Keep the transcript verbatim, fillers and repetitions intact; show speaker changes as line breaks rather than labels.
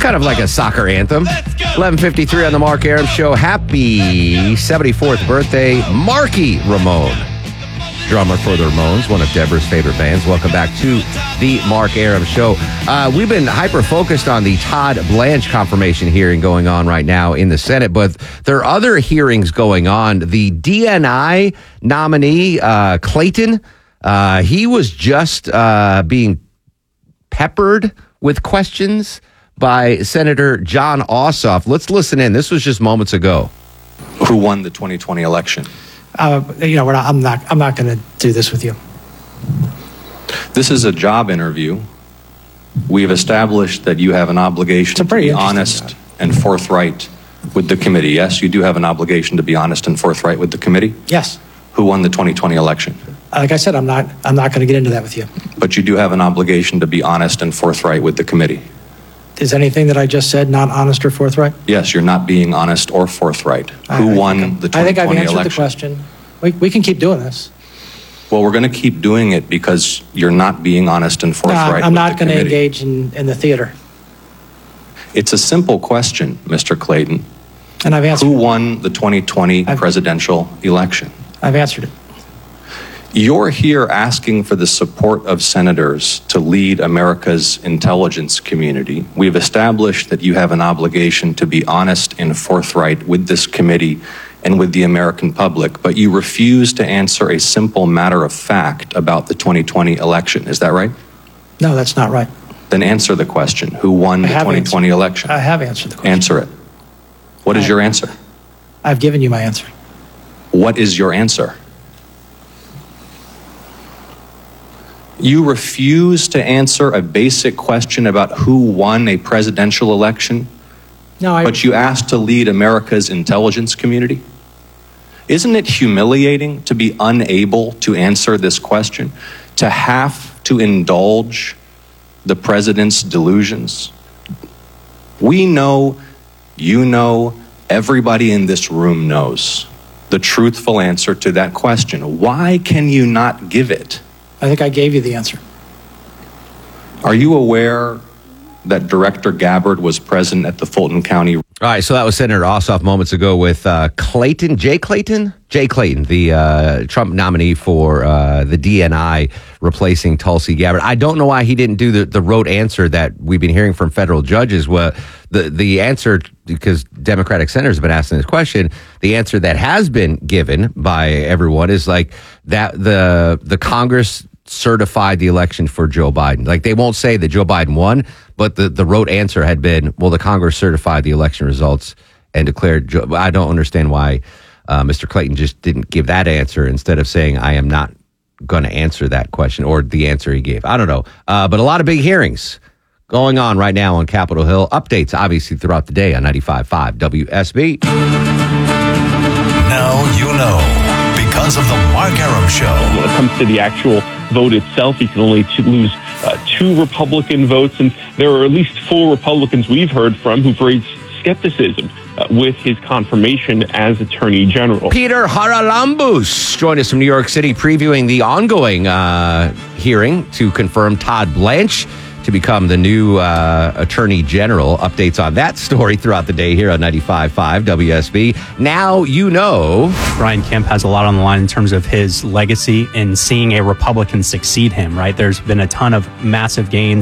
kind of like a soccer anthem. eleven fifty-three on the Mark Arum Show. Happy seventy-fourth birthday, Marky Ramone. Drummer for the Ramones, one of Deborah's favorite bands. Welcome back to the Mark Arum Show. Uh, we've been hyper-focused on the Todd Blanche confirmation hearing going on right now in the Senate, but there are other hearings going on. The D N I nominee, uh, Clayton, uh, he was just uh, being peppered with questions by Senator Jon Ossoff. Let's listen in. This was just moments ago.
Who won the twenty twenty election?
Uh, you know, we're not, I'm not. I'm not going to do this with you.
This is a job interview. We have established that you have an obligation to be honest job. and forthright with the committee. Yes, you do have an obligation to be honest and forthright with the committee.
Yes.
Who won the twenty twenty election?
Like I said, I'm not. I'm not going to get into that with you.
But you do have an obligation to be honest and forthright with the committee.
Is anything that I just said not honest or forthright?
Yes, you're not being honest or forthright.
I,
Who
I
won
think,
the twenty twenty election?
I think I've answered election? the question. We, we can keep doing this.
Well, we're going to keep doing it because you're not being honest and forthright.
No, I'm not going to engage in, in the theater.
It's a simple question, Mister Clayton.
And I've answered
Who won the twenty twenty I've, presidential election?
I've answered it.
You're here asking for the support of senators to lead America's intelligence community. We've established that you have an obligation to be honest and forthright with this committee and with the American public, but you refuse to answer a simple matter of fact about the twenty twenty election. Is that right?
No, that's not right.
Then answer the question. Who won the twenty twenty
answered,
election?
I have answered the question.
Answer it. What is
I,
your answer?
I've given you my answer.
What is your answer? You refuse to answer a basic question about who won a presidential election,
no, I,
but you asked to lead America's intelligence community? Isn't it humiliating to be unable to answer this question, to have to indulge the president's delusions? We know, you know, everybody in this room knows the truthful answer to that question. Why can you not give it?
I think I gave you the answer.
Are you aware that Director Gabbard was present at the Fulton County?
All right, so that was Senator Ossoff moments ago with uh, Clayton, Jay Clayton? Jay Clayton, the uh, Trump nominee for uh, the D N I replacing Tulsi Gabbard. I don't know why he didn't do the, the rote answer that we've been hearing from federal judges. Well, the, the answer, because Democratic senators have been asking this question, the answer that has been given by everyone is like that the the Congress certified the election for Joe Biden. Like they won't say that Joe Biden won, but the, the rote answer had been, well, the Congress certified the election results and declared Joe. I don't understand why uh, Mister Clayton just didn't give that answer instead of saying, I am not going to answer that question, or the answer he gave. I don't know. Uh, but a lot of big hearings going on right now on Capitol Hill. Updates, obviously, throughout the day on ninety-five point five W S B.
Now you know, because of the Mark Arum Show.
When it comes to the actual vote itself, you can only t- lose uh, two Republican votes, and there are at least four Republicans we've heard from who've raised skepticism uh, with his confirmation as Attorney General.
Peter Haralambous joined us from New York City, previewing the ongoing uh, hearing to confirm Todd Blanche to become the new uh, Attorney General. Updates on that story throughout the day here on ninety-five point five W S B. Now you know.
Brian Kemp has a lot on the line in terms of his legacy in seeing a Republican succeed him, right? There's been a ton of massive gains